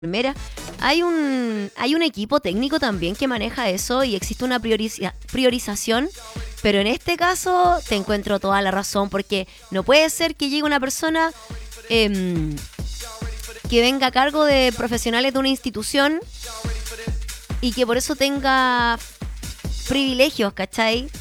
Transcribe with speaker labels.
Speaker 1: Primera, hay un equipo técnico también que maneja eso y existe una priorización, pero en este caso te encuentro toda la razón porque no puede ser que llegue una persona em, que venga a cargo de profesionales de una institución y que por eso tenga privilegios, ¿cachai?